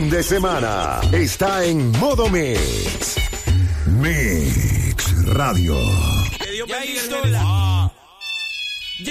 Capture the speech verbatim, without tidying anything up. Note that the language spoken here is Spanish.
fin de semana está en Modo Mix. Mix Radio. Que Dios bendiga el género.